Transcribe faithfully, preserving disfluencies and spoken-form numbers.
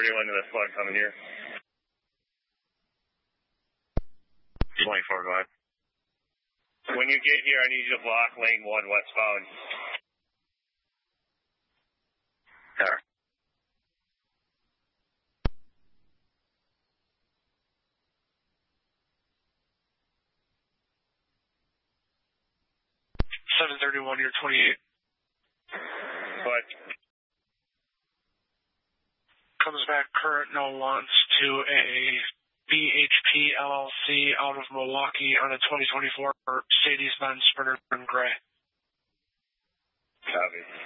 thirty-one to the slug coming here. twenty-four, go ahead. When you get here, I need you to block lane one westbound. There. seven thirty-one, you're twenty-eight. What? Comes back current, no wants to a B H P L L C out of Milwaukee on a twenty twenty-four Mercedes-Benz Sprinter in gray. Copy.